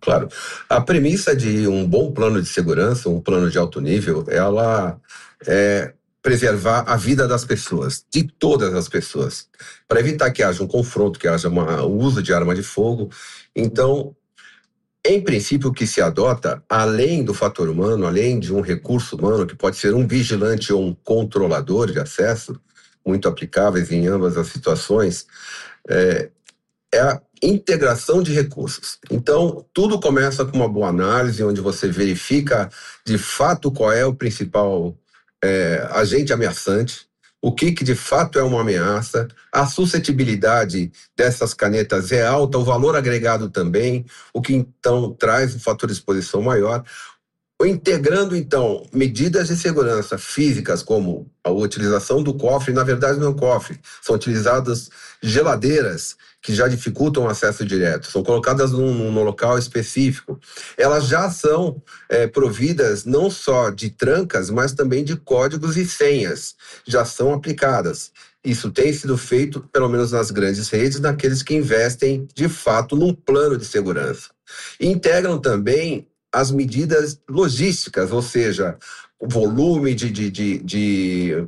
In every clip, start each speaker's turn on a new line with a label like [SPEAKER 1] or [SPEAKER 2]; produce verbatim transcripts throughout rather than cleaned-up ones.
[SPEAKER 1] Claro. A premissa de um bom plano de segurança, um plano de alto nível, ela é preservar a vida das pessoas, de todas as pessoas, para evitar que haja um confronto, que haja uma, o uso de arma de fogo. Então, em princípio, o que se adota, além do fator humano, além de um recurso humano, que pode ser um vigilante ou um controlador de acesso, muito aplicáveis em ambas as situações, é, é a integração de recursos. Então, tudo começa com uma boa análise, onde você verifica de fato qual é o principal é, agente ameaçante, o que, que de fato é uma ameaça, a suscetibilidade dessas canetas é alta, o valor agregado também, o que então traz um fator de exposição maior. Integrando, então, medidas de segurança físicas, como a utilização do cofre, na verdade não é um cofre, são utilizadas geladeiras que já dificultam o acesso direto, são colocadas num, num local específico. Elas já são é, providas não só de trancas, mas também de códigos e senhas, já são aplicadas. Isso tem sido feito, pelo menos nas grandes redes, naqueles que investem, de fato, num plano de segurança. E integram também as medidas logísticas, ou seja, o volume de, de, de, de,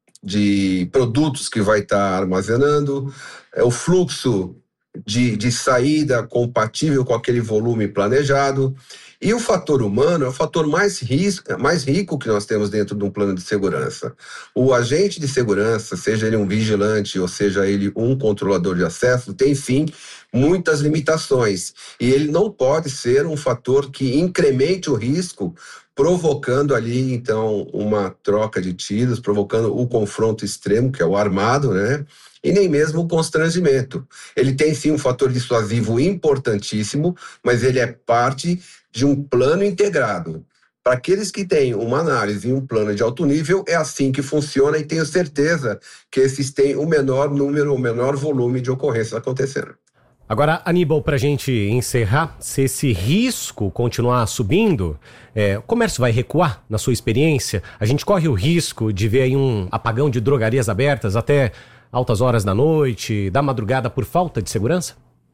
[SPEAKER 1] de produtos que vai estar armazenando, é, o fluxo de, de saída compatível com aquele volume planejado. E o fator humano é o fator mais, risco, mais rico que nós temos dentro de um plano de segurança. O agente de segurança, seja ele um vigilante ou seja ele um controlador de acesso, tem sim muitas limitações. E ele não pode ser um fator que incremente o risco, provocando ali, então, uma troca de tiros, provocando o confronto extremo, que é o armado, né? E nem mesmo o constrangimento. Ele tem sim um fator dissuasivo importantíssimo, mas ele é parte de um plano integrado. Para aqueles que têm uma análise e um plano de alto nível, é assim que funciona e tenho certeza que esses têm o menor número, o menor volume de ocorrências acontecendo.
[SPEAKER 2] Agora, Aníbal, para a gente encerrar, se esse risco continuar subindo, é, o comércio vai recuar, na sua experiência? A gente corre o risco de ver aí um apagão de drogarias abertas até altas horas da noite, da madrugada, por falta de segurança?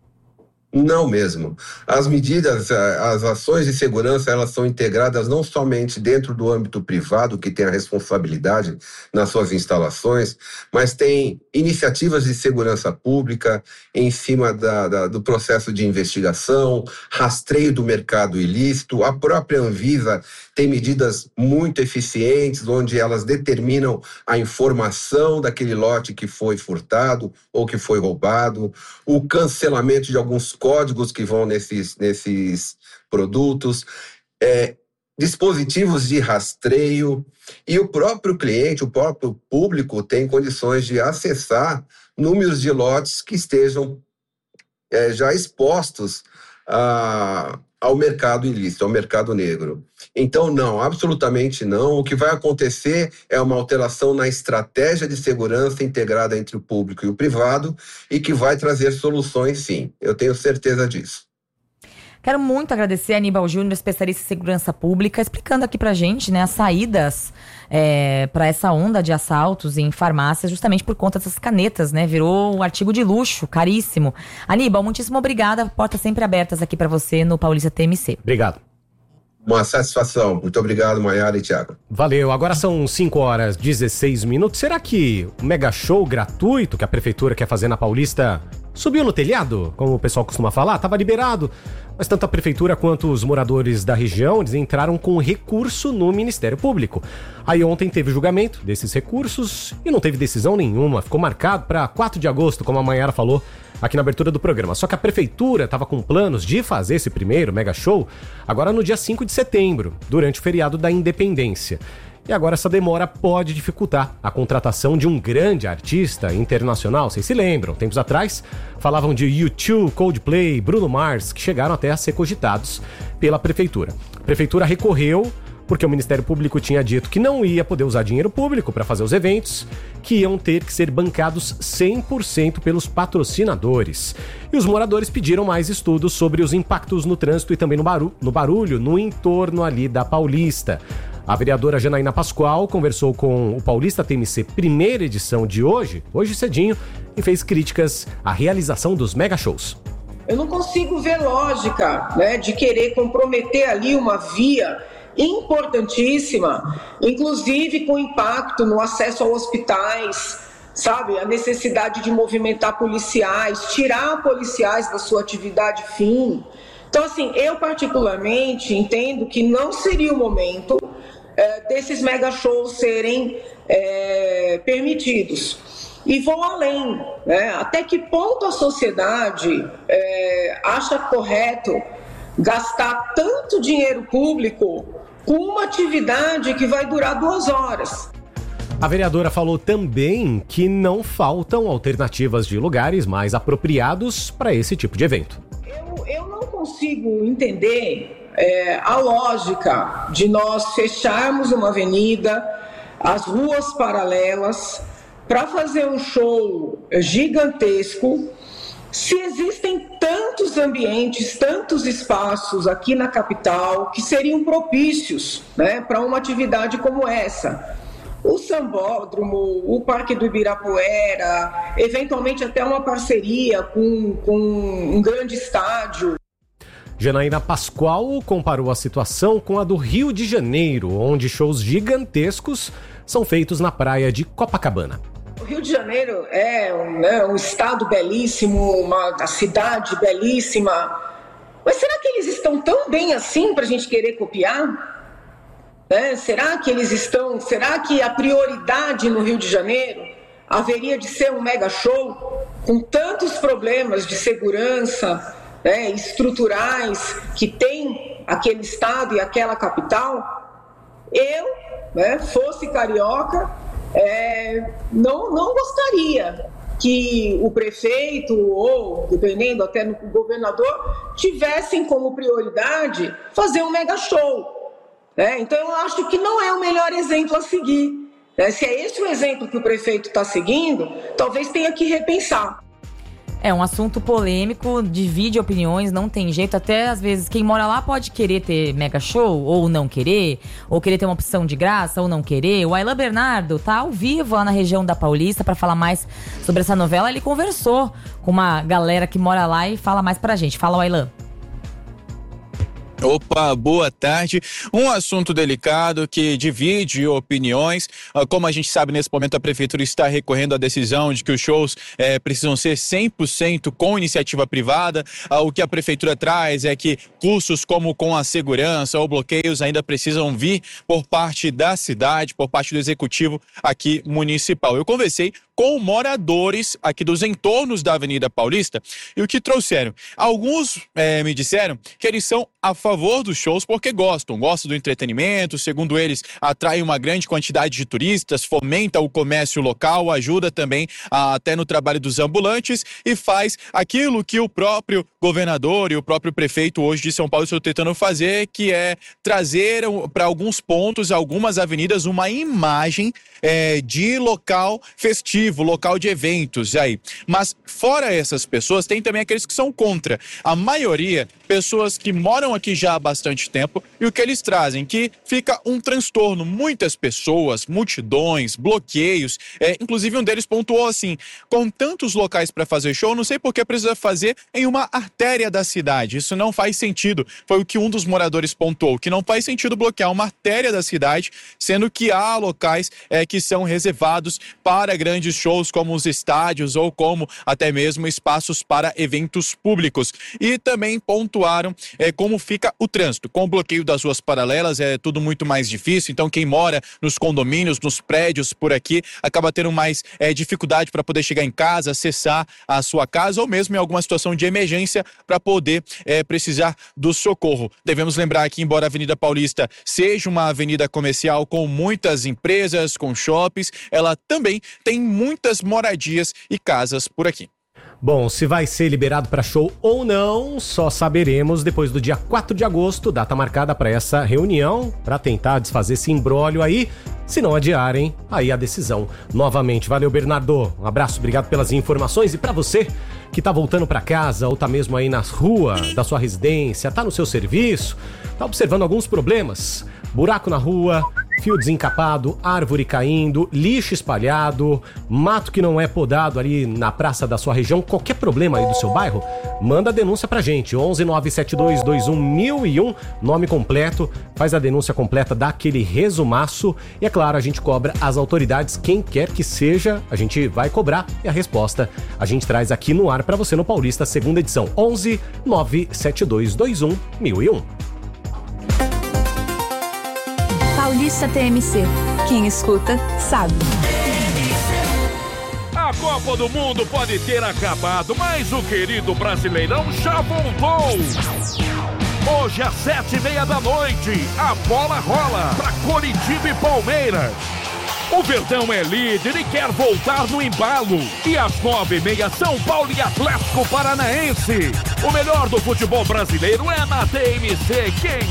[SPEAKER 1] Não mesmo. As medidas, as ações de segurança, elas são integradas não somente dentro do âmbito privado, que tem a responsabilidade nas suas instalações, mas tem iniciativas de segurança pública em cima da, da, do processo de investigação, rastreio do mercado ilícito. A própria Anvisa tem medidas muito eficientes, onde elas determinam a informação daquele lote que foi furtado ou que foi roubado, o cancelamento de alguns códigos que vão nesses, nesses produtos, é, dispositivos de rastreio, e o próprio cliente, o próprio público tem condições de acessar números de lotes que estejam é, já expostos a, ao mercado ilícito, ao mercado negro. Então, não, absolutamente não. O que vai acontecer é uma alteração na estratégia de segurança integrada entre o público e o privado e que vai trazer soluções, sim. Eu tenho certeza disso.
[SPEAKER 3] Quero muito agradecer a Aníbal Júnior, especialista em segurança pública, explicando aqui pra gente, né, as saídas é, para essa onda de assaltos em farmácias, justamente por conta dessas canetas, né? Virou um artigo de luxo, caríssimo. Aníbal, muitíssimo obrigada. Portas sempre abertas aqui para você no Paulista T M C.
[SPEAKER 2] Obrigado.
[SPEAKER 1] Uma satisfação. Muito obrigado, Maiara e Thiago.
[SPEAKER 2] Valeu. Agora são cinco horas e dezesseis minutos. Será que o mega show gratuito que a prefeitura quer fazer na Paulista subiu no telhado, como o pessoal costuma falar? Tava liberado. Mas tanto a prefeitura quanto os moradores da região, eles entraram com recurso no Ministério Público. Aí ontem teve o julgamento desses recursos e não teve decisão nenhuma. Ficou marcado para quatro de agosto, como a Maiara falou aqui na abertura do programa. Só que a prefeitura estava com planos de fazer esse primeiro mega show agora no dia cinco de setembro, durante o feriado da Independência. E agora essa demora pode dificultar a contratação de um grande artista internacional. Vocês se lembram, tempos atrás falavam de U dois, Coldplay, Bruno Mars, que chegaram até a ser cogitados pela prefeitura. A prefeitura recorreu porque o Ministério Público tinha dito que não ia poder usar dinheiro público para fazer os eventos, que iam ter que ser bancados cem por cento pelos patrocinadores. E os moradores pediram mais estudos sobre os impactos no trânsito e também no barulho, no barulho no entorno ali da Paulista. A vereadora Janaína Pascoal conversou com o Paulista T M C primeira edição de hoje, hoje cedinho, e fez críticas à realização dos mega shows.
[SPEAKER 4] Eu não consigo ver lógica, né, de querer comprometer ali uma via importantíssima, inclusive com impacto no acesso aos hospitais, sabe? A necessidade de movimentar policiais, tirar policiais da sua atividade fim. Então, assim, eu particularmente entendo que não seria o momento é, desses mega shows serem é, permitidos. E vou além, né? Até que ponto a sociedade é, acha correto gastar tanto dinheiro público com uma atividade que vai durar duas horas?
[SPEAKER 2] A vereadora falou também que não faltam alternativas de lugares mais apropriados para esse tipo de evento.
[SPEAKER 4] Eu, eu não consigo entender é, a lógica de nós fecharmos uma avenida, as ruas paralelas, para fazer um show gigantesco, se existem tantos ambientes, tantos espaços aqui na capital que seriam propícios, né, para uma atividade como essa. O Sambódromo, o Parque do Ibirapuera, eventualmente até uma parceria com, com um grande estádio.
[SPEAKER 2] Janaína Pascoal comparou a situação com a do Rio de Janeiro, onde shows gigantescos são feitos na praia de Copacabana.
[SPEAKER 4] O Rio de Janeiro é um, né, um estado belíssimo, uma cidade belíssima, mas será que eles estão tão bem assim para a gente querer copiar? Né? Será que eles estão, será que a prioridade no Rio de Janeiro haveria de ser um mega show com tantos problemas de segurança, né, estruturais que tem aquele estado e aquela capital? Eu, né, fosse carioca, é, não, não gostaria que o prefeito ou, dependendo até no governador, tivessem como prioridade fazer um mega show. É, então eu acho que não é o melhor exemplo a seguir. É, se é esse o exemplo que o prefeito está seguindo, talvez tenha que repensar.
[SPEAKER 3] É um assunto polêmico, divide opiniões, não tem jeito. Até às vezes quem mora lá pode querer ter mega show ou não querer, ou querer ter uma opção de graça ou não querer. O Aylan Bernardo tá ao vivo lá na região da Paulista para falar mais sobre essa novela. Ele conversou com uma galera que mora lá e fala mais pra gente. Fala, Aylan.
[SPEAKER 5] Opa, boa tarde. Um assunto delicado que divide opiniões. Como a gente sabe, nesse momento a prefeitura está recorrendo à decisão de que os shows é, precisam ser cem por cento com iniciativa privada. O que a prefeitura traz é que custos como com a segurança ou bloqueios ainda precisam vir por parte da cidade, por parte do executivo aqui municipal. Eu conversei com moradores aqui dos entornos da Avenida Paulista e o que trouxeram? Alguns é, me disseram que eles são a favor dos shows porque gostam, gostam do entretenimento, segundo eles atrai uma grande quantidade de turistas, fomenta o comércio local, ajuda também a, até no trabalho dos ambulantes e faz aquilo que o próprio governador e o próprio prefeito hoje de São Paulo estão tentando fazer, que é trazer para alguns pontos, algumas avenidas, uma imagem é, de local festivo, local de eventos aí. Mas fora essas pessoas, tem também aqueles que são contra. A maioria, pessoas que moram aqui já há bastante tempo, e o que eles trazem, que fica um transtorno, muitas pessoas, multidões, bloqueios, é, inclusive um deles pontuou assim, com tantos locais para fazer show, não sei por que precisa fazer em uma artéria da cidade, isso não faz sentido, foi o que um dos moradores pontuou, que não faz sentido bloquear uma artéria da cidade, sendo que há locais é, que são reservados para grandes shows, como os estádios ou como até mesmo espaços para eventos públicos. E também pontuaram é, como fica o trânsito. Com o bloqueio das ruas paralelas é tudo muito mais difícil, então quem mora nos condomínios, nos prédios por aqui, acaba tendo mais é, dificuldade para poder chegar em casa, acessar a sua casa ou mesmo em alguma situação de emergência para poder é, precisar do socorro. Devemos lembrar que, embora a Avenida Paulista seja uma avenida comercial com muitas empresas, com shoppings, ela também tem muitas moradias e casas por aqui.
[SPEAKER 2] Bom, se vai ser liberado para show ou não, só saberemos depois do dia quatro de agosto, data marcada para essa reunião, para tentar desfazer esse imbróglio aí, se não adiarem aí a decisão novamente. Valeu, Bernardo, um abraço, obrigado pelas informações. E para você que tá voltando para casa ou tá mesmo aí nas ruas da sua residência, tá no seu serviço, tá observando alguns problemas, buraco na rua, fio desencapado, árvore caindo, lixo espalhado, mato que não é podado ali na praça da sua região, qualquer problema aí do seu bairro, manda a denúncia pra gente, onze nove sete dois dois um mil e um, nome completo, faz a denúncia completa, dá aquele resumaço e é claro, a gente cobra as autoridades, quem quer que seja, a gente vai cobrar e a resposta a gente traz aqui no ar pra você no Paulista, segunda edição, onze nove sete dois dois um mil e um.
[SPEAKER 6] Paulista T M C. Quem escuta, sabe.
[SPEAKER 7] A Copa do Mundo pode ter acabado, mas o querido Brasileirão já voltou. Hoje, às sete e meia da noite, a bola rola pra Coritiba e Palmeiras. O Verdão é líder e quer voltar no embalo. E às nove e meia, São Paulo e Atlético Paranaense. O melhor do futebol brasileiro é na T M C. Quem